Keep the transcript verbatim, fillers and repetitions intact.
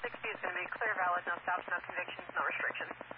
sixty is going to be clear, valid, no stops, no convictions, no restrictions.